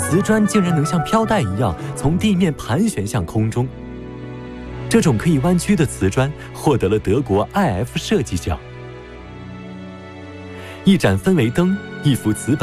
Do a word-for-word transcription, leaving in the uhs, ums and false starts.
瓷砖竟然能像飘带一样从地面盘旋向空中。这种可以弯曲的瓷砖获得了德国 I F 设计奖。一盏氛围灯，一幅瓷板。